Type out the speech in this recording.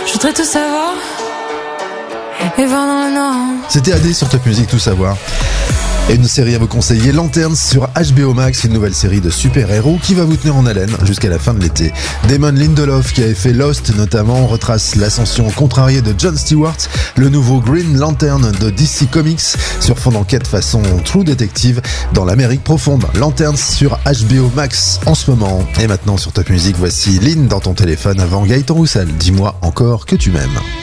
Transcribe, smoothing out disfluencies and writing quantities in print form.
Je voudrais tout savoir et voir dans le noir. C'était AD sur Top Music, tout savoir. Et une série à vous conseiller, Lanterns sur HBO Max, une nouvelle série de super-héros qui va vous tenir en haleine jusqu'à la fin de l'été. Damon Lindelof, qui avait fait Lost notamment, retrace l'ascension contrariée de Jon Stewart, le nouveau Green Lantern de DC Comics, sur fond d'enquête façon True Detective dans l'Amérique profonde. Lanterns sur HBO Max en ce moment. Et maintenant sur Top Music, voici Lynn dans ton téléphone avant Gaëtan Roussel. Dis-moi encore que tu m'aimes.